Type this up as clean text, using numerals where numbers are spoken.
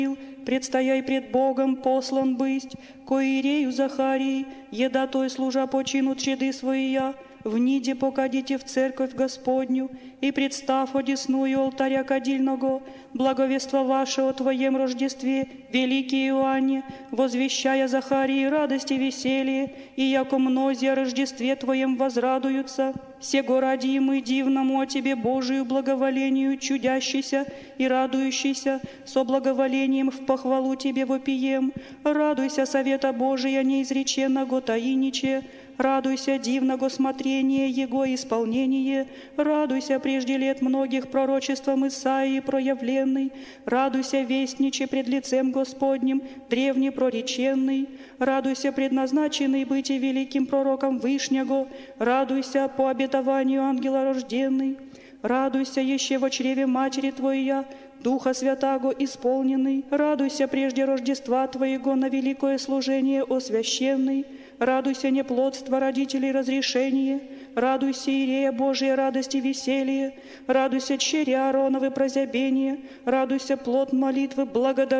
предстояй пред Богом послан быть, ко Иерею Захарии, еда той служа почину чеды своя, в ниде покадите в церковь Господню, и представ одесную алтаря кадильного, благовество ваше о Твоем Рождестве, великий Иоанне, возвещая Захарии радость и веселье, и яко мнози о Рождестве Твоем возрадуются, сего ради и мы дивному о Тебе Божию благоволению чудящийся и радующийся, со благоволением в похвалу Тебе вопием, радуйся совета Божия неизреченного таиниче, радуйся дивного смотрения Его исполнение, радуйся прежде лет многих пророчеством Исаии проявленный, радуйся вестниче пред лицем Господним, древне прореченный, радуйся предназначенный быть и великим пророком Вышнего, радуйся по обетованию ангела рожденный, радуйся еще во чреве матери Твоя, Духа Святаго исполненный, радуйся прежде Рождества Твоего на великое служение освященный, радуйся неплодство родителей разрешение, радуйся Иерея Божия радость и веселье, радуйся черя Аароновы прозябение, радуйся плод молитвы благодарения,